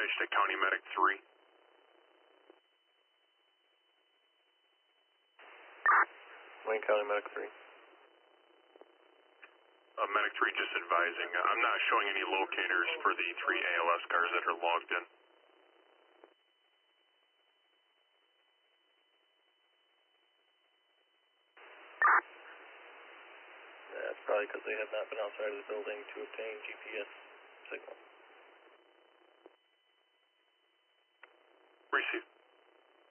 advised to County Medic 3. Wayne County Medic 3. Medic 3 just advising. I'm not showing any locators for the 3 ALS cars that are logged in. That's probably because they have not been outside of the building to obtain GPS signal. Receive.